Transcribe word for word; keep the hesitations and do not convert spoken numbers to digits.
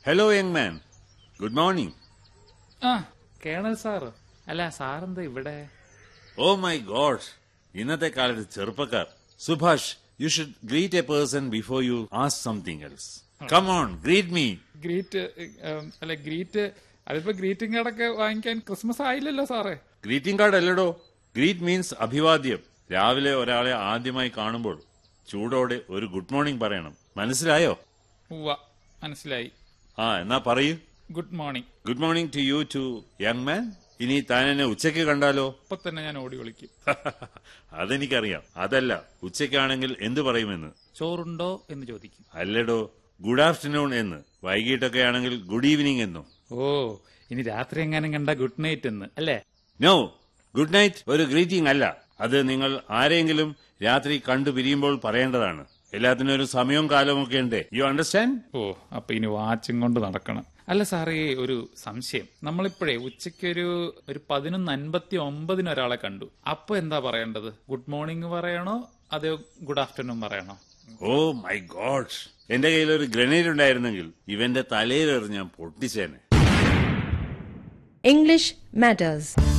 Hello young man, good morning. ആ colonel sir. അല്ല സാറെന്താ ഇവിടെ? ഓ മൈ ഗോഡ്, ഇന്നത്തെ കാലത്ത് ചെറുപ്പക്കാർ. Subhash, you should greet A person before you ask something else. Come on, greet me. Greet അല്ല greet അതിപ്പോ greeting കാർഡൊക്കെ വാങ്ങിക്കാൻ ക്രിസ്മസ് ആയില്ലല്ലോ സാറേ. ഗ്രീറ്റിംഗ് കാർഡ് അല്ലടോ, ഗ്രീറ്റ് മീൻസ് അഭിവാദ്യം. രാവിലെ ഒരാളെ ആദ്യമായി കാണുമ്പോൾ ചൂടോടെ ഒരു ഗുഡ് മോർണിംഗ് പറയണം. മനസ്സിലായോ? ഉവ്വ, മനസ്സിലായി. ആ എന്നാ പറയൂ. Good morning. Good morning to you to young man. ഇനി താൻ എന്നെ ഉച്ചയ്ക്ക് കണ്ടാലോ? ഇപ്പൊ തന്നെ ഞാൻ ഓടി വിളിക്കും. അതെനിക്കറിയാം. അതല്ല, ഉച്ചയ്ക്കാണെങ്കിൽ എന്തു പറയുമെന്ന്. ചോറുണ്ടോ എന്ന് ചോദിക്കും. അല്ലടോ, ഗുഡ് ആഫ്റ്റർനൂൺ എന്ന്. വൈകിട്ടൊക്കെ ആണെങ്കിൽ ഗുഡ് ഈവനിങ് എന്നോ. ഓ, ഇനി രാത്രി എങ്ങാനും കണ്ട ഗുഡ് നൈറ്റ് എന്ന് അല്ലേ? നോ, ഗുഡ് നൈറ്റ് ഒരു ഗ്രീറ്റിംഗ് അല്ല. അത് നിങ്ങൾ ആരെങ്കിലും രാത്രി കണ്ടു പിരിയുമ്പോൾ പറയേണ്ടതാണ്. എല്ലാത്തിനും ഒരു സമയവും കാലവും ഒക്കെ ഉണ്ട്. You understand? ഓ, അപ്പൊ ഇനി വാച്ചും കൊണ്ട് നടക്കണം. അല്ല സാറേ, ഒരു സംശയം. നമ്മളിപ്പോഴേ ഉച്ചയ്ക്ക് ഒരു ഒരു പതിനൊന്ന് അൻപത്തി ഒമ്പതിന് ഒരാളെ കണ്ടു. അപ്പൊ എന്താ പറയേണ്ടത്? ഗുഡ് മോർണിംഗ് പറയണോ അതോ ഗുഡ് ആഫ്റ്റർനൂൺ പറയണോ? ഓ മൈ ഗോഡ്, എന്റെ കയ്യിൽ ഒരു ഗ്രനേഡ് ഉണ്ടായിരുന്നെങ്കിൽ ഇവന്റെ തലയിലെറിഞ്ഞ് ഞാൻ പൊട്ടിച്ചേനെ. English Matters.